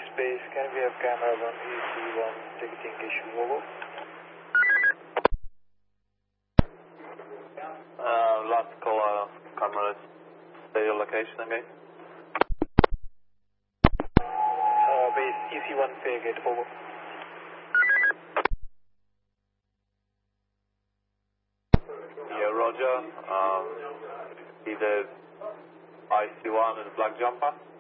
space, can we have cameras on EC1 ticketing issue, over? Last call, cameras, say your location again. Base EC1 Fairgate, over. Yeah, Roger. Either IC1 and Black Jumper.